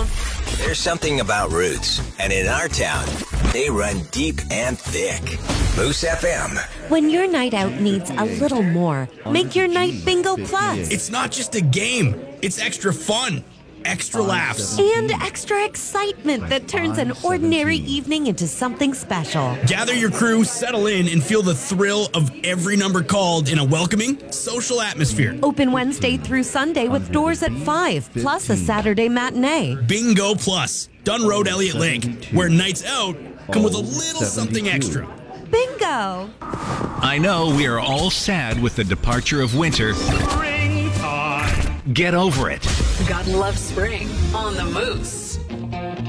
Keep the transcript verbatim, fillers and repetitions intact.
town, there's something about roots. And in our town, they run deep and thick. Moose F M. When your night out needs a little more, make your night Bingo Plus. It's not just a game. It's extra fun. Extra laughs. And extra excitement that turns an ordinary evening into something special. Gather your crew, settle in, and feel the thrill of every number called in a welcoming, social atmosphere. Open Wednesday through Sunday with doors at five, plus a Saturday matinee. Bingo Plus, Dunn Road, Elliott Lake, where nights out come with a little something extra. Bingo! I know we are all sad with the departure of winter. Springtime. Get over it. God loves spring on the Moose.